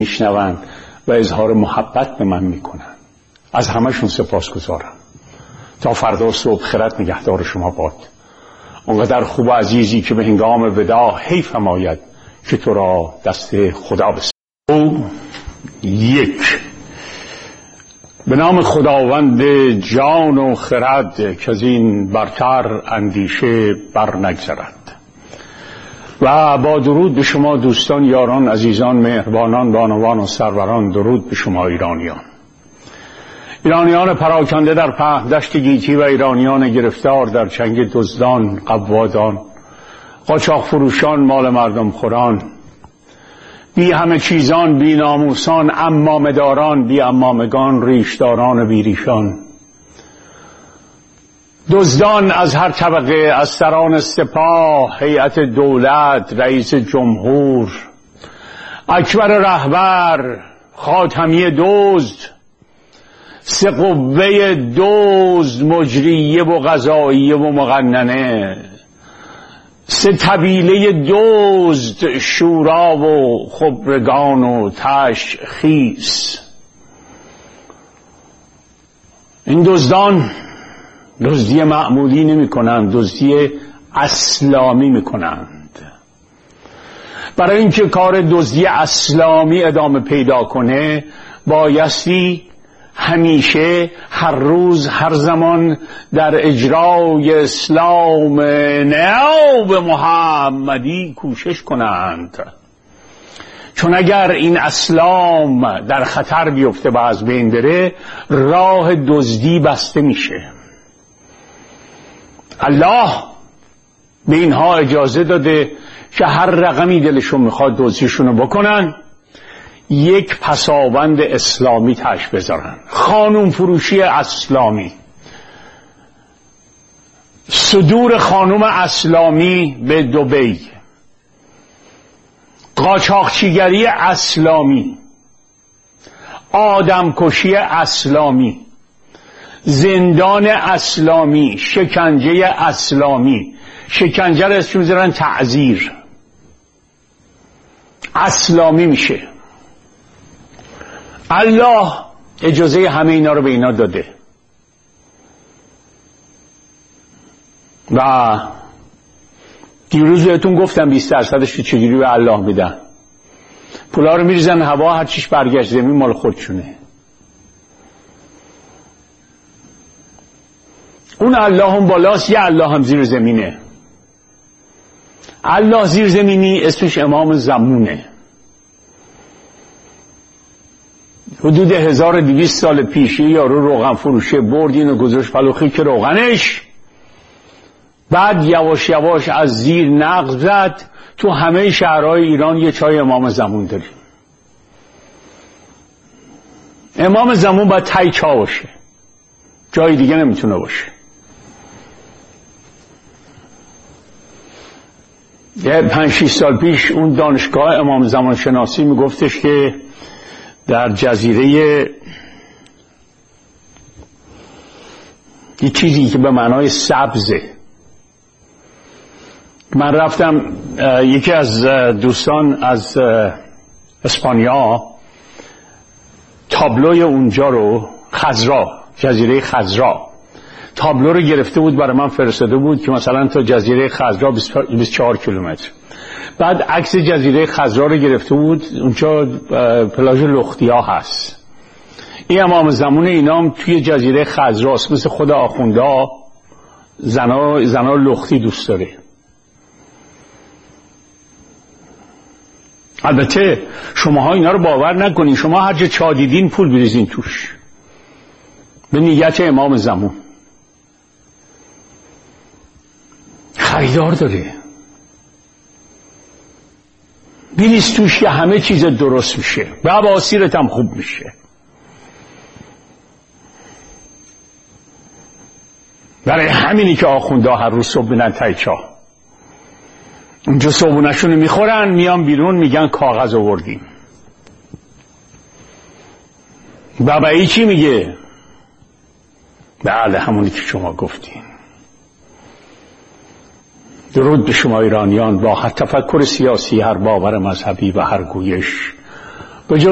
میشنوند و اظهار محبت به من میکنند. از همشون سپاسگزارم. تا فردا صبح خرد نگهدار شما باد. اونقدر خوب و عزیزی که به هنگام وداع حیفم آید که تو را دست خدا بسپارم. یک، به نام خداوند جان و خرد که از این برتر اندیشه بر نگذرد. و با درود به شما دوستان، یاران، عزیزان، مهربانان، بانوان و سروران، درود به شما ایرانیان پراکنده در پهن دشت گیتی و ایرانیان گرفتار در چنگ دزدان، قوادان، قاچاق فروشان، مال مردم خوران، بی همه چیزان، بی ناموسان، عمامه داران، بی عمامگان، ریشداران بی ریشان، دزدان از هر طبقه، از سران سپاه، هیئت دولت، رئیس جمهور، اکبر رهبر، خاتمیه دزد، سه قوه دزد، مجریه و قضاییه و مقننه، سه طویله دزد، شورا و خبرگان و تشخیص. این دزدان دزدی معمولی نمی کنند، دزدی اسلامی می کنند. برای اینکه کار دزدی اسلامی ادامه پیدا کنه بایستی همیشه، هر روز، هر زمان در اجرای اسلام ناب محمدی کوشش کنند. چون اگر این اسلام در خطر بیفته و از بین بره، راه دزدی بسته میشه. الله به اینها اجازه داده که هر رقمی دلشون میخواد دزدیشونو بکنن، یک پسابند اسلامی تاش بذارن. خانوم فروشی اسلامی، صدور خانوم اسلامی به دبی، قاچاقچیگری اسلامی، آدمکشی اسلامی، زندان اسلامی، شکنجه اسلامی. شکنجه را اسمش میذارن تعزیر، اسلامی میشه. الله اجازه همه اینا رو به اینا داده و دیروز بهتون گفتم 20%ش چجوری به الله میدن. پولا رو میریزن هوا، هر چیش برگشت زمین مال خودشونه. اون الله هم بالاست، یه الله هم زیر زمینه. الله زیر زمینی اسمش امام زمونه. حدود 1200 سال پیش یارو روغن فروشه برد اینو گذاشت فلوخی که روغنش، بعد یواش یواش از زیر نقب زد. تو همه شهرهای ایران یه چای امام زمان داریم. امام زمان باید تای چا باشه، جای دیگه نمیتونه باشه. یه 5-6 سال پیش اون دانشگاه امام زمان شناسی میگفتش که در جزیره یه چیزی که به معنای سبزه. من رفتم، یکی از دوستان از اسپانیا تابلوی اونجا رو، خضرا، جزیره خضرا، تابلو رو گرفته بود برای من فرستاده بود که مثلا تا جزیره خضرا 24 کیلومتر. بعد عکس جزیره خضرا رو گرفته بود، اونجا پلاژ لختیا هست. این امام زمان اینام توی جزیره خضراست، مثل خود آخوندا زنا لختی دوست داره. البته شماها اینا رو باور نکنین، شما هر جا چا دیدین پول بریزین توش به نیت امام زمان. خریدار داره، بریز توش که همه چیز درست میشه و باسیرت هم خوب میشه. برای همینی که آخونده هر روز صبح بینن تای چا، اونجا صبحونه‌شون میخورن، میان بیرون میگن کاغذ آوردیم. بابایی چی میگه؟ بله همونی که شما گفتین. درود به شما ایرانیان با هر تفکر سیاسی، هر باور مذهبی و هر گویش.